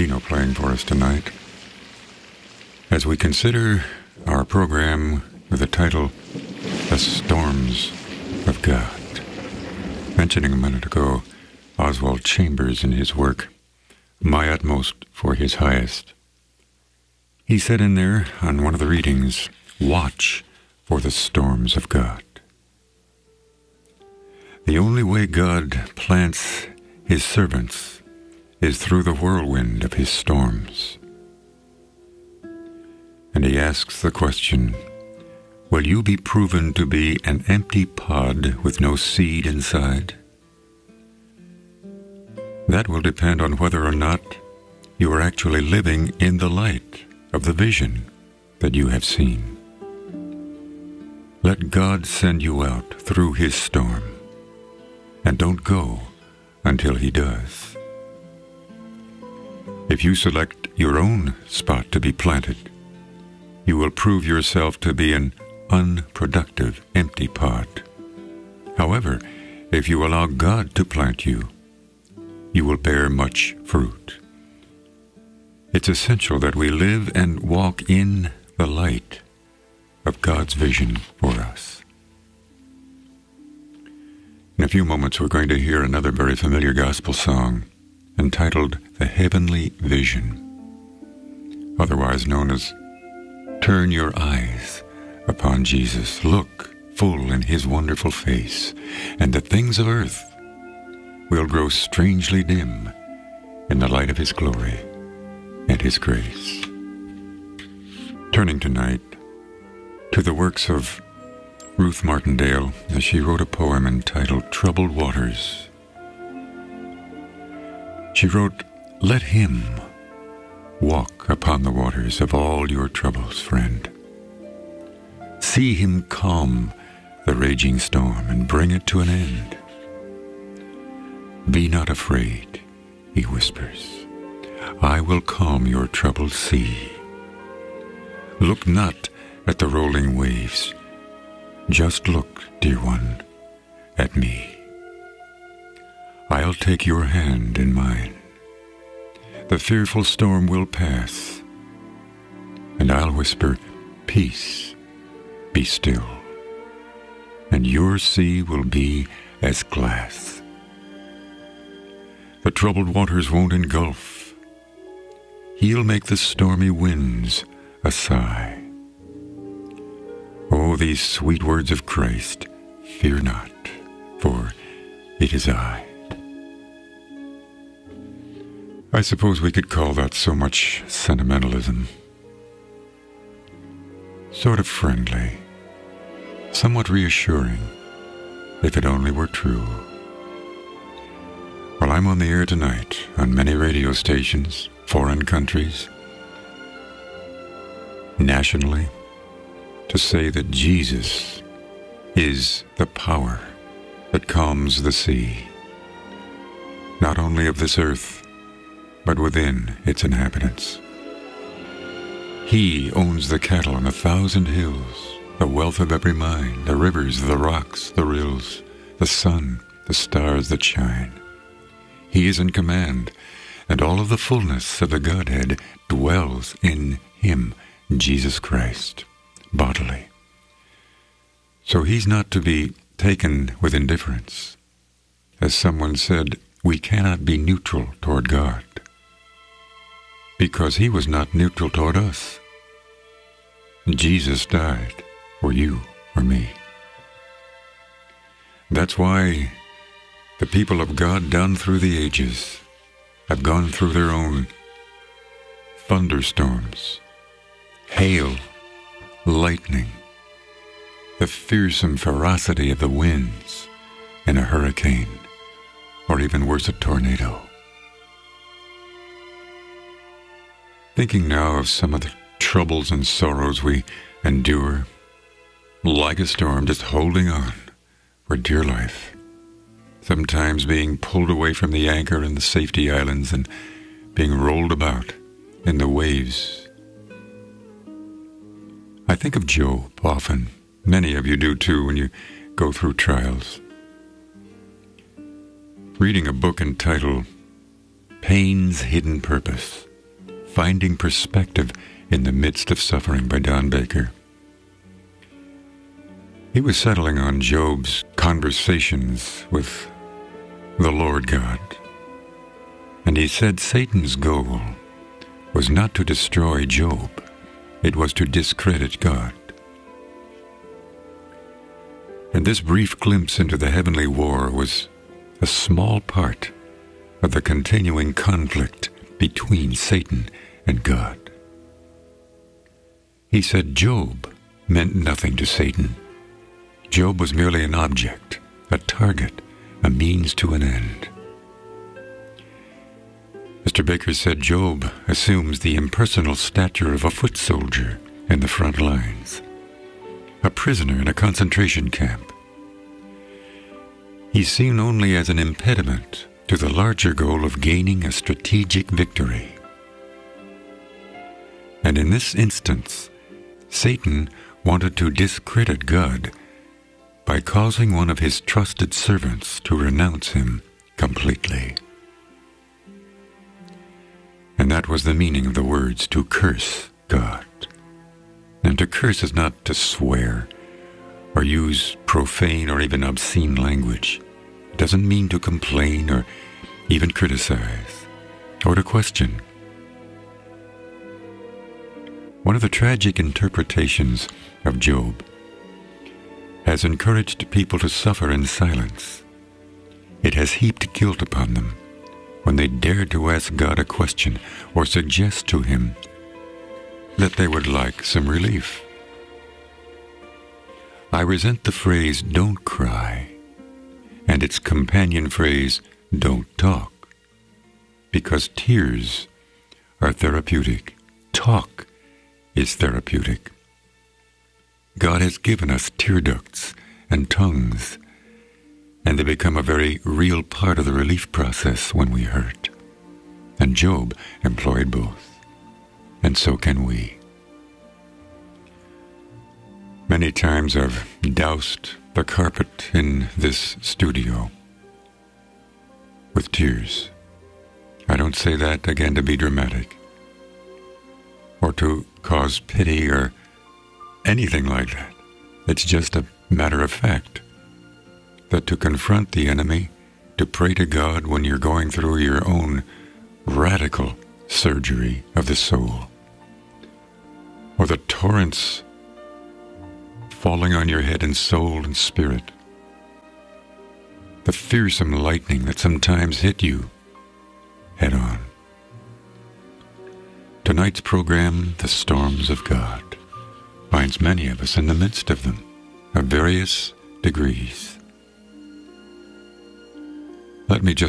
Dino playing for us tonight as we consider our program with the title, The Storms of God. Mentioning a minute ago Oswald Chambers in his work, My Utmost for His Highest. He said in there on one of the readings, watch for the storms of God. The only way God plants His servants is through the whirlwind of His storms. And He asks the question, will you be proven to be an empty pod with no seed inside? That will depend on whether or not you are actually living in the light of the vision that you have seen. Let God send you out through His storm, and don't go until He does. If you select your own spot to be planted, you will prove yourself to be an unproductive, empty pod. However, if you allow God to plant you, you will bear much fruit. It's essential that we live and walk in the light of God's vision for us. In a few moments, we're going to hear another very familiar gospel song entitled The Heavenly Vision, otherwise known as Turn Your Eyes Upon Jesus. Look full in His wonderful face, and the things of earth will grow strangely dim in the light of His glory and His grace. Turning tonight to the works of Ruth Martindale as she wrote a poem entitled Troubled Waters. She wrote, let Him walk upon the waters of all your troubles, friend. See Him calm the raging storm and bring it to an end. Be not afraid, He whispers. I will calm your troubled sea. Look not at the rolling waves. Just look, dear one, at me. I'll take your hand in mine. The fearful storm will pass, and I'll whisper, peace, be still, and your sea will be as glass. The troubled waters won't engulf. He'll make the stormy winds a sigh. Oh, these sweet words of Christ, fear not, for it is I. I suppose we could call that so much sentimentalism. Sort of friendly, somewhat reassuring, if it only were true. Well, I'm on the air tonight on many radio stations, foreign countries, nationally, to say that Jesus is the power that calms the sea, not only of this earth, but within its inhabitants. He owns the cattle on 1,000 hills, the wealth of every mine, the rivers, the rocks, the rills, the sun, the stars that shine. He is in command, and all of the fullness of the Godhead dwells in Him, Jesus Christ, bodily. So He's not to be taken with indifference. As someone said, we cannot be neutral toward God, because He was not neutral toward us. Jesus died for you or me. That's why the people of God down through the ages have gone through their own thunderstorms, hail, lightning, the fearsome ferocity of the winds in a hurricane, or even worse, a tornado. Thinking now of some of the troubles and sorrows we endure, like a storm, just holding on for dear life, sometimes being pulled away from the anchor in the safety islands and being rolled about in the waves. I think of Job often. Many of you do too when you go through trials. Reading a book entitled Pain's Hidden Purpose Finding Perspective in the Midst of Suffering by Don Baker. He was settling on Job's conversations with the Lord God, and he said Satan's goal was not to destroy Job, it was to discredit God. And this brief glimpse into the heavenly war was a small part of the continuing conflict between Satan and God. He said Job meant nothing to Satan. Job was merely an object, a target, a means to an end. Mr. Baker said Job assumes the impersonal stature of a foot soldier in the front lines, a prisoner in a concentration camp. He's seen only as an impediment to the larger goal of gaining a strategic victory. And in this instance, Satan wanted to discredit God by causing one of his trusted servants to renounce him completely. And that was the meaning of the words to curse God. And to curse is not to swear or use profane or even obscene language. It doesn't mean to complain or even criticize or to question. One of the tragic interpretations of Job has encouraged people to suffer in silence. It has heaped guilt upon them when they dared to ask God a question or suggest to him that they would like some relief. I resent the phrase, "don't cry," and its companion phrase, "don't talk," because tears are therapeutic. Talk is therapeutic. God has given us tear ducts and tongues, and they become a very real part of the relief process when we hurt. And Job employed both, and so can we. Many times I've doused the carpet in this studio with tears. I don't say that again to be dramatic or to cause pity or anything like that. It's just a matter of fact that to confront the enemy, to pray to God when you're going through your own radical surgery of the soul, or the torrents falling on your head and soul and spirit, the fearsome lightning that sometimes hit you head on. Tonight's program, The Storms of God, finds many of us in the midst of them, of various degrees. Let me just